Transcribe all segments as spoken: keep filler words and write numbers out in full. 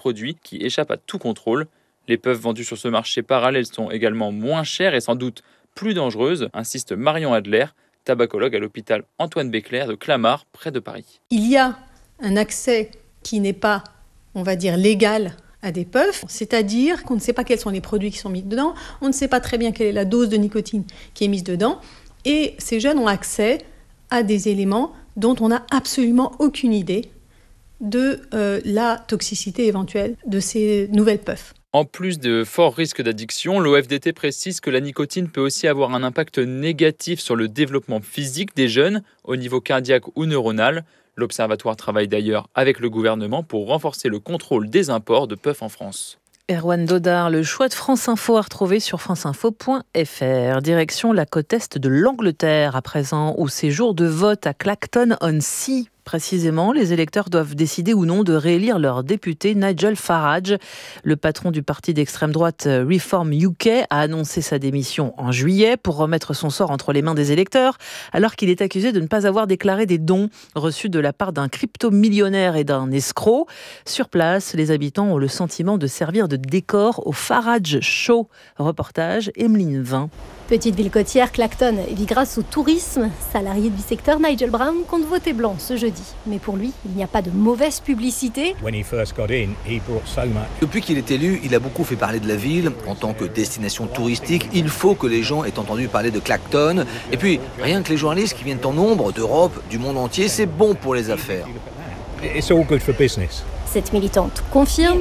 produits qui échappent à tout contrôle. Les puffs vendues sur ce marché parallèle sont également moins chères et sans doute plus dangereuses, insiste Marion Adler, tabacologue à l'hôpital Antoine Béclair de Clamart, près de Paris. Il y a un accès qui n'est pas, on va dire, légal à des puffs, c'est-à-dire qu'on ne sait pas quels sont les produits qui sont mis dedans, on ne sait pas très bien quelle est la dose de nicotine qui est mise dedans, et ces jeunes ont accès à des éléments dont on n'a absolument aucune idée de euh, la toxicité éventuelle de ces nouvelles puffs. En plus de forts risques d'addiction, l'O F D T précise que la nicotine peut aussi avoir un impact négatif sur le développement physique des jeunes, au niveau cardiaque ou neuronal. L'Observatoire travaille d'ailleurs avec le gouvernement pour renforcer le contrôle des imports de puffs en France. Erwan Dodard, le choix de France Info à retrouver sur franceinfo point f r. Direction la côte est de l'Angleterre à présent, où c'est jour de vote à Clacton-on-Sea. Précisément, les électeurs doivent décider ou non de réélire leur député Nigel Farage. Le patron du parti d'extrême droite Reform U K a annoncé sa démission en juillet pour remettre son sort entre les mains des électeurs, alors qu'il est accusé de ne pas avoir déclaré des dons reçus de la part d'un crypto-millionnaire et d'un escroc. Sur place, les habitants ont le sentiment de servir de décor au Farage Show. Reportage Emeline Vin. Petite ville côtière, Clacton vit grâce au tourisme. Salarié du secteur, Nigel Brown compte voter blanc ce jeudi. Mais pour lui, il n'y a pas de mauvaise publicité. Depuis qu'il est élu, il a beaucoup fait parler de la ville. En tant que destination touristique, il faut que les gens aient entendu parler de Clacton. Et puis, rien que les journalistes qui viennent en nombre d'Europe, du monde entier, c'est bon pour les affaires. It's all good for business. Cette militante confirme.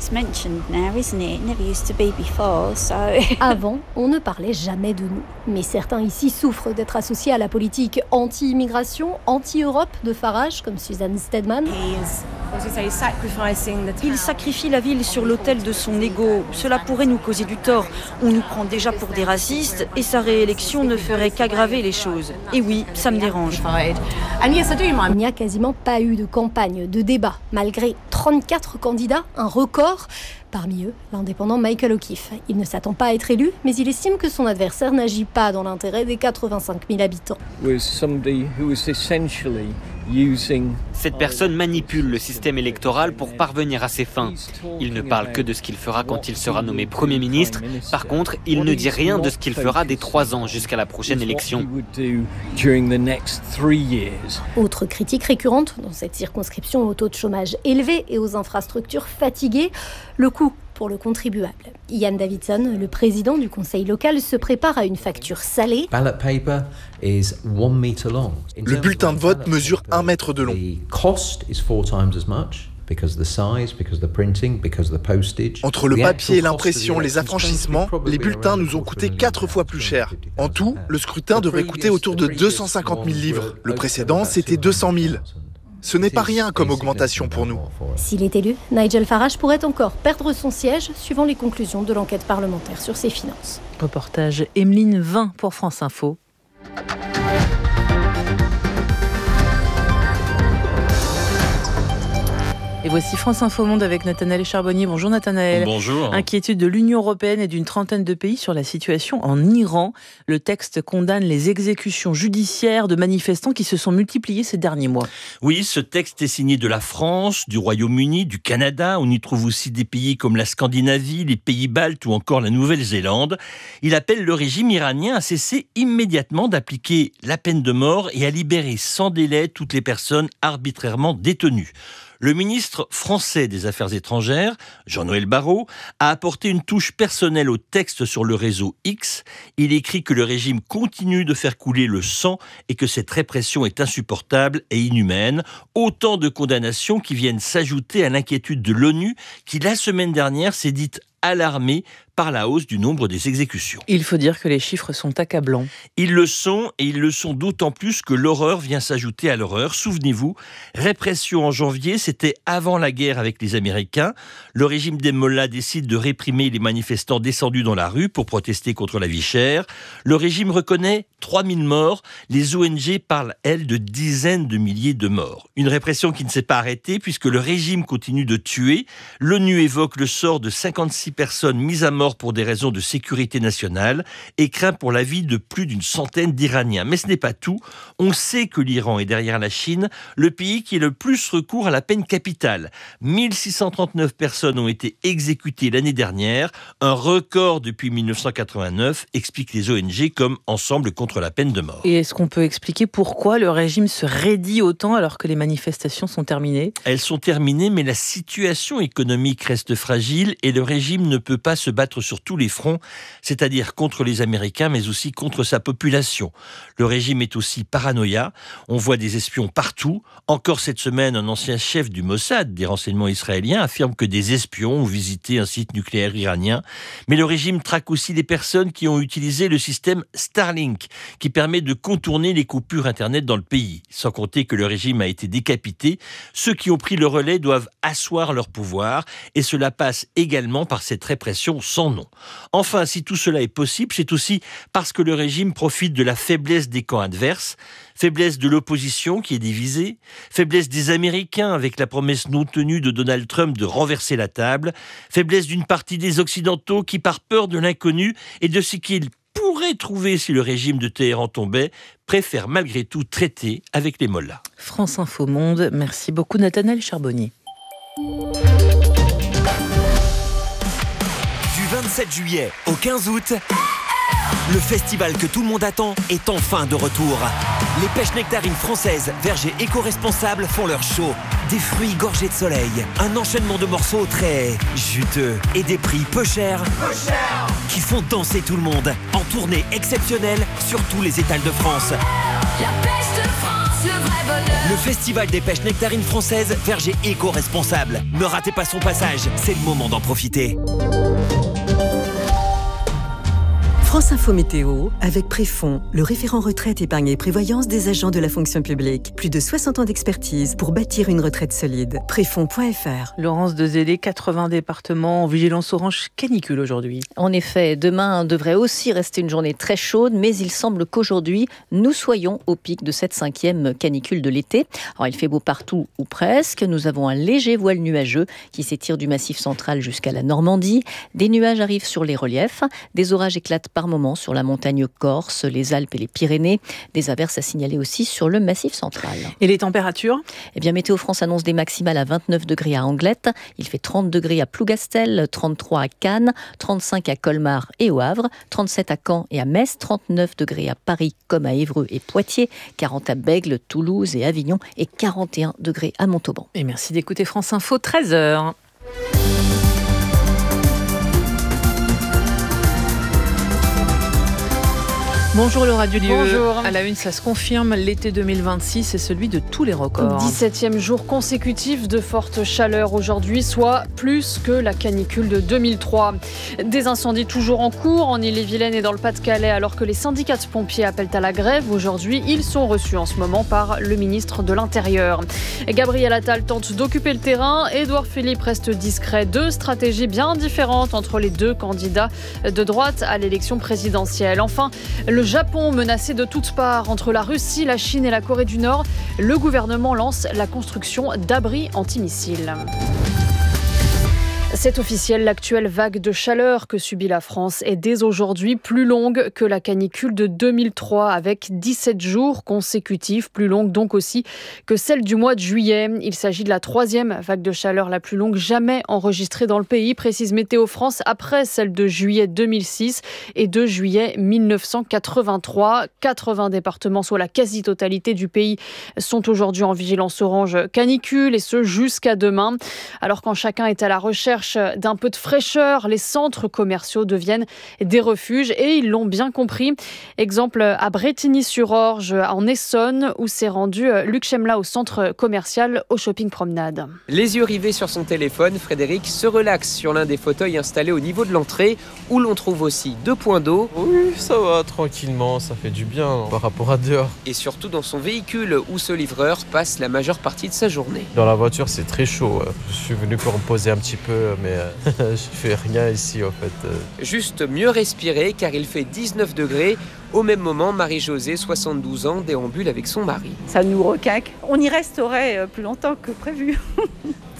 Avant, on ne parlait jamais de nous. Mais certains ici souffrent d'être associés à la politique anti-immigration, anti-Europe de Farage, comme Suzanne Stedman. Il sacrifie la ville sur l'autel de son ego. Cela pourrait nous causer du tort. On nous prend déjà pour des racistes et sa réélection ne ferait qu'aggraver les choses. Et oui, ça me dérange. Il n'y a quasiment pas eu de campagne, de débat, malgré trente-quatre candidats, un record. Parmi eux, l'indépendant Michael O'Keefe. Il ne s'attend pas à être élu, mais il estime que son adversaire n'agit pas dans l'intérêt des quatre-vingt-cinq mille habitants. Cette personne manipule le système électoral pour parvenir à ses fins. Il ne parle que de ce qu'il fera quand il sera nommé Premier ministre. Par contre, il ne dit rien de ce qu'il fera des trois ans jusqu'à la prochaine élection. Autre critique récurrente dans cette circonscription au taux de chômage élevé et aux infrastructures fatiguées, le coût pour le contribuable. Ian Davidson, le président du conseil local, se prépare à une facture salée. Le bulletin de vote mesure un mètre de long. Entre le papier et l'impression, les affranchissements, les bulletins nous ont coûté quatre fois plus cher. En tout, le scrutin devrait coûter autour de deux cent cinquante mille livres. Le précédent, c'était deux cent mille. Ce n'est pas rien comme augmentation pour nous. S'il est élu, Nigel Farage pourrait encore perdre son siège suivant les conclusions de l'enquête parlementaire sur ses finances. Reportage Emeline Vin pour France Info. Et voici France Info Monde avec Nathanaël Charbonnier. Bonjour Nathanaël. Bonjour. Inquiétude de l'Union européenne et d'une trentaine de pays sur la situation en Iran. Le texte condamne les exécutions judiciaires de manifestants qui se sont multipliées ces derniers mois. Oui, ce texte est signé de la France, du Royaume-Uni, du Canada. On y trouve aussi des pays comme la Scandinavie, les pays baltes ou encore la Nouvelle-Zélande. Il appelle le régime iranien à cesser immédiatement d'appliquer la peine de mort et à libérer sans délai toutes les personnes arbitrairement détenues. Le ministre français des Affaires étrangères, Jean-Noël Barrot, a apporté une touche personnelle au texte sur le réseau X. Il écrit que le régime continue de faire couler le sang et que cette répression est insupportable et inhumaine. Autant de condamnations qui viennent s'ajouter à l'inquiétude de l'ONU qui, la semaine dernière, s'est dite alarmée par la hausse du nombre des exécutions. Il faut dire que les chiffres sont accablants. Ils le sont, et ils le sont d'autant plus que l'horreur vient s'ajouter à l'horreur. Souvenez-vous, répression en janvier, c'était avant la guerre avec les Américains. Le régime des mollahs décide de réprimer les manifestants descendus dans la rue pour protester contre la vie chère. Le régime reconnaît trois mille morts. Les O N G parlent, elles, de dizaines de milliers de morts. Une répression qui ne s'est pas arrêtée puisque le régime continue de tuer. L'ONU évoque le sort de cinquante-six personnes mises à mort pour des raisons de sécurité nationale et craint pour la vie de plus d'une centaine d'Iraniens. Mais ce n'est pas tout. On sait que l'Iran est derrière la Chine, le pays qui est le plus recours à la peine capitale. mille six cent trente-neuf personnes ont été exécutées l'année dernière, un record depuis mille neuf cent quatre-vingt-neuf, expliquent les O N G comme Ensemble contre la peine de mort. Et est-ce qu'on peut expliquer pourquoi le régime se raidit autant alors que les manifestations sont terminées ? Elles sont terminées, mais la situation économique reste fragile et le régime ne peut pas se battre sur tous les fronts, c'est-à-dire contre les Américains, mais aussi contre sa population. Le régime est aussi paranoïa. On voit des espions partout. Encore cette semaine, un ancien chef du Mossad, des renseignements israéliens, affirme que des espions ont visité un site nucléaire iranien. Mais le régime traque aussi les personnes qui ont utilisé le système Starlink, qui permet de contourner les coupures Internet dans le pays. Sans compter que le régime a été décapité. Ceux qui ont pris le relais doivent asseoir leur pouvoir et cela passe également par cette répression sans nom. Enfin, si tout cela est possible, c'est aussi parce que le régime profite de la faiblesse des camps adverses, faiblesse de l'opposition qui est divisée, faiblesse des Américains avec la promesse non tenue de Donald Trump de renverser la table, faiblesse d'une partie des Occidentaux qui, par peur de l'inconnu et de ce qu'ils pourraient trouver si le régime de Téhéran tombait, préfèrent malgré tout traiter avec les mollahs. France Info Monde, merci beaucoup Nathanaël Charbonnier. Du vingt-sept juillet au quinze août, le festival que tout le monde attend est enfin de retour. Les pêches nectarines françaises, vergers éco-responsables font leur show. Des fruits gorgés de soleil, un enchaînement de morceaux très juteux et des prix peu chers, peu chers qui font danser tout le monde. En tournée exceptionnelle sur tous les étals de France. La pêche de France, le vrai bonheur. Le festival des pêches nectarines françaises, vergers éco-responsables. Ne ratez pas son passage, c'est le moment d'en profiter. France Info Météo, avec Préfond, le référent retraite, épargne et prévoyance des agents de la fonction publique. Plus de soixante ans d'expertise pour bâtir une retraite solide. Préfond point F R. Laurence Dezélé, quatre-vingts départements en vigilance orange canicule aujourd'hui. En effet, demain devrait aussi rester une journée très chaude, mais il semble qu'aujourd'hui, nous soyons au pic de cette cinquième canicule de l'été. Alors, il fait beau partout ou presque. Nous avons un léger voile nuageux qui s'étire du massif central jusqu'à la Normandie. Des nuages arrivent sur les reliefs. Des orages éclatent par moments sur la montagne corse, les Alpes et les Pyrénées. Des averses à signaler aussi sur le Massif central. Et les températures ? Eh bien, Météo France annonce des maximales à vingt-neuf degrés à Anglette. Il fait trente degrés à Plougastel, trente-trois à Cannes, trente-cinq à Colmar et au Havre, trente-sept à Caen et à Metz, trente-neuf degrés à Paris comme à Évreux et Poitiers, quarante à Bègles, Toulouse et Avignon et quarante et un degrés à Montauban. Et merci d'écouter France Info, treize heures. Bonjour Laura Dulieu. Bonjour. À la une, ça se confirme, l'été deux mille vingt-six est celui de tous les records. dix-septième jour consécutif de forte chaleur aujourd'hui, soit plus que la canicule de deux mille trois. Des incendies toujours en cours en Ille-et-Vilaine et dans le Pas-de-Calais, alors que les syndicats de pompiers appellent à la grève. Aujourd'hui, ils sont reçus en ce moment par le ministre de l'Intérieur. Gabriel Attal tente d'occuper le terrain. Édouard Philippe reste discret. Deux stratégies bien différentes entre les deux candidats de droite à l'élection présidentielle. Enfin, le Le Japon menacé de toutes parts entre la Russie, la Chine et la Corée du Nord. Le gouvernement lance la construction d'abris antimissiles. C'est officiel, l'actuelle vague de chaleur que subit la France est dès aujourd'hui plus longue que la canicule de deux mille trois, avec dix-sept jours consécutifs, plus longue donc aussi que celle du mois de juillet. Il s'agit de la troisième vague de chaleur la plus longue jamais enregistrée dans le pays, précise Météo France, après celle de juillet deux mille six et de juillet mille neuf cent quatre-vingt-trois. quatre-vingts départements, soit la quasi-totalité du pays, sont aujourd'hui en vigilance orange canicule, et ce jusqu'à demain. Alors quand chacun est à la recherche d'un peu de fraîcheur, les centres commerciaux deviennent des refuges, et ils l'ont bien compris. Exemple à Brétigny-sur-Orge, en Essonne, où s'est rendu Luc Chemla au centre commercial Au Shopping Promenade. Les yeux rivés sur son téléphone, Frédéric se relaxe sur l'un des fauteuils installés au niveau de l'entrée, où l'on trouve aussi deux points d'eau. Oui, ça va, tranquillement, ça fait du bien par rapport à dehors. Et surtout dans son véhicule, où ce livreur passe la majeure partie de sa journée. Dans la voiture, c'est très chaud. Je suis venu pour me poser un petit peu, mais je fais rien ici en fait. Juste mieux respirer, car il fait dix-neuf degrés. Au même moment, Marie-Josée, soixante-douze ans, déambule avec son mari. Ça nous requinque. On y resterait plus longtemps que prévu.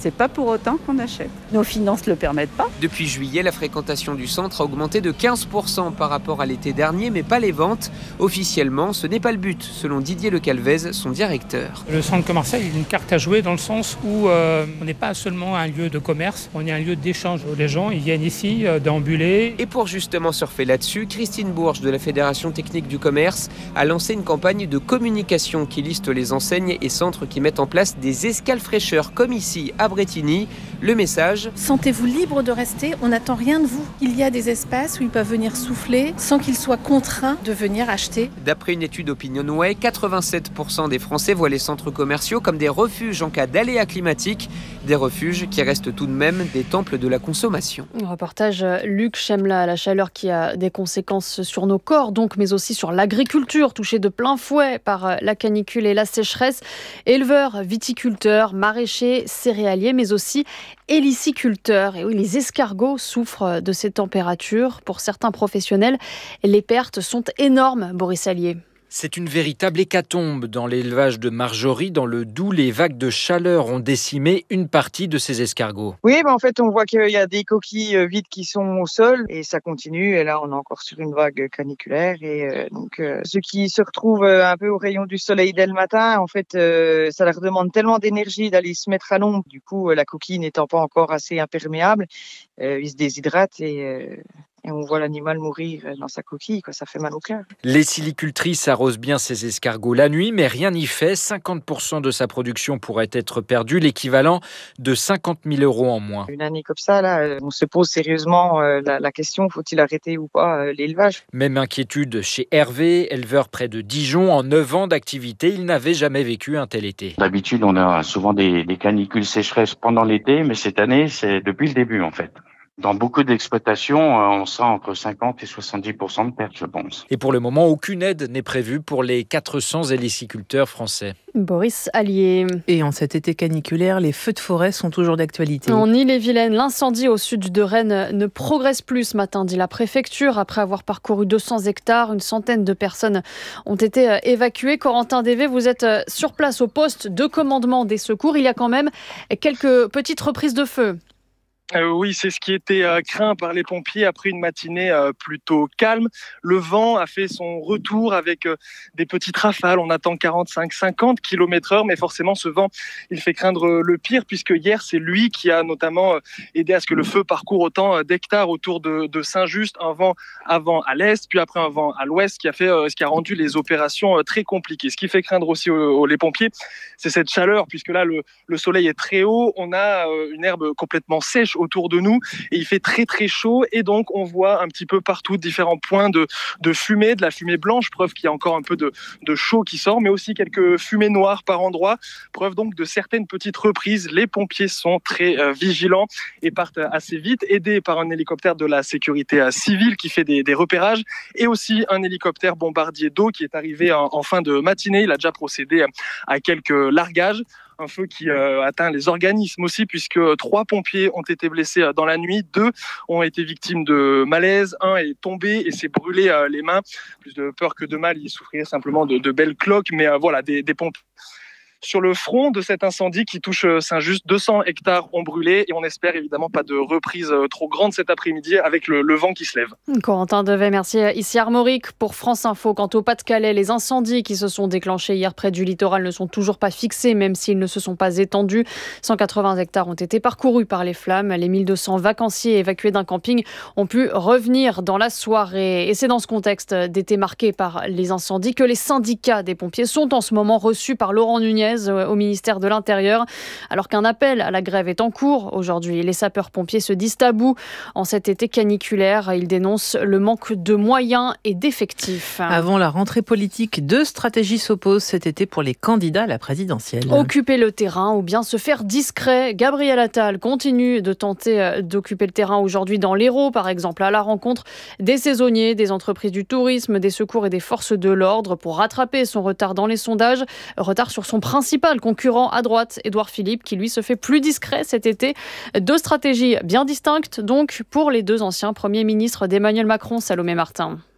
C'est pas pour autant qu'on achète. Nos finances ne le permettent pas. Depuis juillet, la fréquentation du centre a augmenté de quinze pour cent par rapport à l'été dernier, mais pas les ventes. Officiellement, ce n'est pas le but, selon Didier Le Calvez, son directeur. Le centre commercial est une carte à jouer dans le sens où euh, on n'est pas seulement un lieu de commerce, on est un lieu d'échange. Les gens, ils viennent ici euh, déambuler. Et pour justement surfer là-dessus, Christine Bourges de la Fédération technique du commerce a lancé une campagne de communication qui liste les enseignes et centres qui mettent en place des escales fraîcheurs, comme ici à Brétigny. Le message: sentez-vous libre de rester, on n'attend rien de vous. Il y a des espaces où ils peuvent venir souffler sans qu'ils soient contraints de venir acheter. D'après une étude Opinionway, quatre-vingt-sept pour cent des Français voient les centres commerciaux comme des refuges en cas d'aléas climatiques, des refuges qui restent tout de même des temples de la consommation. Reportage Luc Chemla, la chaleur qui a des conséquences sur nos corps, donc, mais aussi sur l'agriculture, touchée de plein fouet par la canicule et la sécheresse. Éleveurs, viticulteurs, maraîchers, céréaliers, mais aussi héliciculteurs. Et oui, les escargots souffrent de ces températures. Pour certains professionnels, les pertes sont énormes, Boris Allier. C'est une véritable hécatombe dans l'élevage de Marjorie, dans le Doubs. Les vagues de chaleur ont décimé une partie de ces escargots. Oui, ben en fait, on voit qu'il y a des coquilles vides qui sont au sol et ça continue. Et là, on est encore sur une vague caniculaire. Et euh, donc, euh, ceux qui se retrouvent un peu au rayon du soleil dès le matin, en fait, euh, ça leur demande tellement d'énergie d'aller se mettre à l'ombre. Du coup, la coquille n'étant pas encore assez imperméable, euh, ils se déshydratent et... Euh, Et on voit l'animal mourir dans sa coquille, quoi. Ça fait mal au cœur. Les silicultrices arrosent bien ces escargots la nuit, mais rien n'y fait. cinquante pour cent de sa production pourrait être perdue, l'équivalent de cinquante mille euros en moins. Une année comme ça, là, on se pose sérieusement la, la question, faut-il arrêter ou pas l'élevage ? Même inquiétude chez Hervé, éleveur près de Dijon. En neuf ans d'activité, il n'avait jamais vécu un tel été. D'habitude, on a souvent des, des canicules sécheresses pendant l'été, mais cette année, c'est depuis le début en fait. Dans beaucoup d'exploitations, on sent entre cinquante et soixante-dix pour cent de pertes, je pense. Et pour le moment, aucune aide n'est prévue pour les quatre cents héliciculteurs français. Boris Allier. Et en cet été caniculaire, les feux de forêt sont toujours d'actualité. En Ille-et-Vilaine, l'incendie au sud de Rennes ne progresse plus ce matin, dit la préfecture. Après avoir parcouru deux cents hectares, une centaine de personnes ont été évacuées. Corentin Dévé, vous êtes sur place au poste de commandement des secours. Il y a quand même quelques petites reprises de feu. Euh, oui, c'est ce qui était euh, craint par les pompiers après une matinée euh, plutôt calme. Le vent a fait son retour avec euh, des petites rafales. On attend quarante-cinq à cinquante kilomètres heure, mais forcément ce vent, il fait craindre euh, le pire, puisque hier, c'est lui qui a notamment euh, aidé à ce que le feu parcourt autant euh, d'hectares autour de, de Saint-Just. Un vent avant à l'est, puis après un vent à l'ouest, qui a fait, euh, ce qui a rendu les opérations euh, très compliquées. Ce qui fait craindre aussi aux, aux, les pompiers, c'est cette chaleur, puisque là, le, le soleil est très haut. On a euh, une herbe complètement sèche autour de nous et il fait très très chaud et donc on voit un petit peu partout différents points de, de fumée, de la fumée blanche, preuve qu'il y a encore un peu de, de chaud qui sort, mais aussi quelques fumées noires par endroits, preuve donc de certaines petites reprises. Les pompiers sont très euh, vigilants et partent assez vite, aidés par un hélicoptère de la sécurité euh, civile qui fait des, des repérages et aussi un hélicoptère bombardier d'eau qui est arrivé en, en fin de matinée. Il a déjà procédé à quelques largages. Un feu qui euh, atteint les organismes aussi, puisque trois pompiers ont été blessés euh, dans la nuit, deux ont été victimes de malaise, un est tombé et s'est brûlé euh, les mains. Plus de peur que de mal, il souffrirait simplement de, de belles cloques, mais euh, voilà, des, des pompiers. Sur le front de cet incendie qui touche Saint-Just, deux cents hectares ont brûlé et on espère évidemment pas de reprise trop grande cet après-midi avec le, le vent qui se lève. Corentin Devet, merci. Ici Armorique pour France Info. Quant au Pas-de-Calais, les incendies qui se sont déclenchés hier près du littoral ne sont toujours pas fixés, même s'ils ne se sont pas étendus. cent quatre-vingts hectares ont été parcourus par les flammes. Les mille deux cents vacanciers évacués d'un camping ont pu revenir dans la soirée. Et c'est dans ce contexte d'été marqué par les incendies que les syndicats des pompiers sont en ce moment reçus par Laurent Nunez au ministère de l'Intérieur. Alors qu'un appel à la grève est en cours aujourd'hui, les sapeurs-pompiers se disent à bout en cet été caniculaire. Ils dénoncent le manque de moyens et d'effectifs. Avant la rentrée politique, deux stratégies s'opposent cet été pour les candidats à la présidentielle. Occuper le terrain ou bien se faire discret. Gabriel Attal continue de tenter d'occuper le terrain aujourd'hui dans l'Hérault, par exemple, à la rencontre des saisonniers, des entreprises du tourisme, des secours et des forces de l'ordre pour rattraper son retard dans les sondages. Retard sur son principal concurrent à droite, Édouard Philippe, qui lui se fait plus discret cet été. Deux stratégies bien distinctes donc pour les deux anciens premiers ministres d'Emmanuel Macron, Salomé Martin.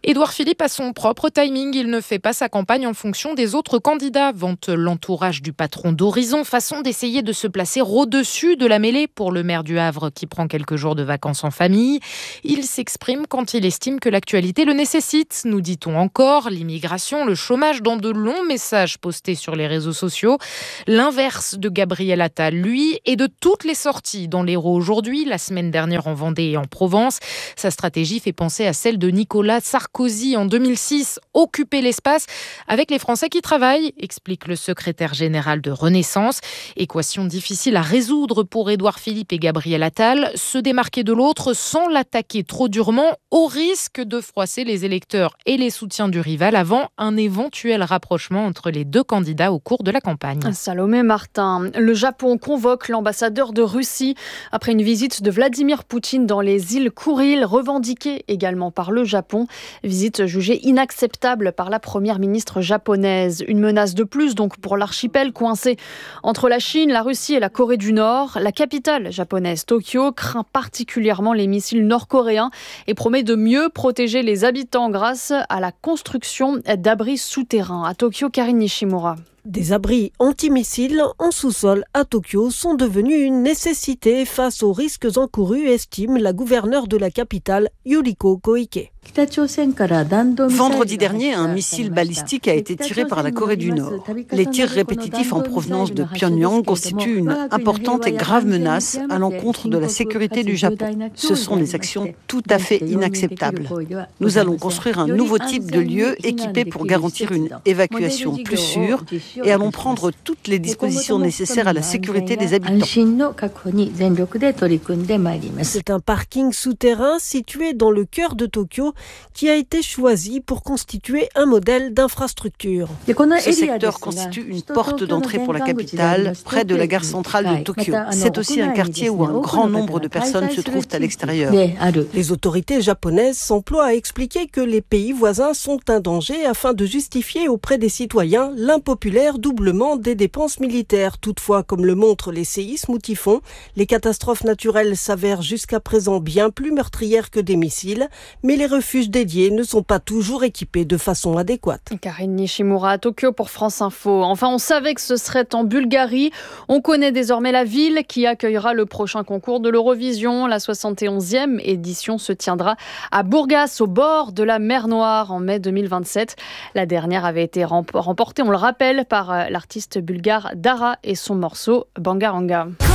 Édouard Philippe a son propre timing. Il ne fait pas sa campagne en fonction des autres candidats, vante l'entourage du patron d'Horizon, façon d'essayer de se placer au-dessus de la mêlée pour le maire du Havre qui prend quelques jours de vacances en famille. Il s'exprime quand il estime que l'actualité le nécessite, nous dit-on encore. L'immigration, le chômage dans de longs messages postés sur les réseaux sociaux. L'inverse de Gabriel Attal, lui, et de toutes les sorties dans l'Hérault aujourd'hui, la semaine dernière en Vendée et en Provence. Sa stratégie fait penser à celle de Nicolas Sarkozy en deux mille six, occuper l'espace avec les Français qui travaillent, explique le secrétaire général de Renaissance. Équation difficile à résoudre pour Édouard Philippe et Gabriel Attal, se démarquer de l'autre sans l'attaquer trop durement, au risque de froisser les électeurs et les soutiens du rival avant un éventuel rapprochement entre les deux candidats au cours de la campagne. Salomé Martin, le Japon convoque l'ambassadeur de Russie après une visite de Vladimir Poutine dans les îles Kouril, revendiquée également par le Japon. Visite jugée inacceptable par la première ministre japonaise. Une menace de plus donc pour l'archipel coincé entre la Chine, la Russie et la Corée du Nord. La capitale japonaise, Tokyo, craint particulièrement les missiles nord-coréens et promet de mieux protéger les habitants grâce à la construction d'abris souterrains. À Tokyo, Karine Nishimura. Des abris antimissiles en sous-sol à Tokyo sont devenus une nécessité face aux risques encourus, estime la gouverneure de la capitale, Yuriko Koike. Vendredi dernier, un missile balistique a été tiré par la Corée du Nord. Les tirs répétitifs en provenance de Pyongyang constituent une importante et grave menace à l'encontre de la sécurité du Japon. Ce sont des actions tout à fait inacceptables. Nous allons construire un nouveau type de lieu équipé pour garantir une évacuation plus sûre et allons prendre toutes les dispositions nécessaires à la sécurité des habitants. C'est un parking souterrain situé dans le cœur de Tokyo qui a été choisi pour constituer un modèle d'infrastructure. Ce secteur constitue une porte d'entrée pour la capitale, près de la gare centrale de Tokyo. C'est aussi un quartier où un grand nombre de personnes se trouvent à l'extérieur. Les autorités japonaises s'emploient à expliquer que les pays voisins sont un danger afin de justifier auprès des citoyens l'impopulaire doublement des dépenses militaires. Toutefois, comme le montrent les séismes ou typhons, les catastrophes naturelles s'avèrent jusqu'à présent bien plus meurtrières que des missiles, mais les refuges dédiés ne sont pas toujours équipés de façon adéquate. Karine Nishimura à Tokyo pour France Info. Enfin, on savait que ce serait en Bulgarie. On connaît désormais la ville qui accueillera le prochain concours de l'Eurovision. La soixante et onzième édition se tiendra à Burgas, au bord de la mer Noire, en mai deux mille vingt-sept. La dernière avait été remportée, on le rappelle, par l'artiste bulgare Dara et son morceau Bangaranga.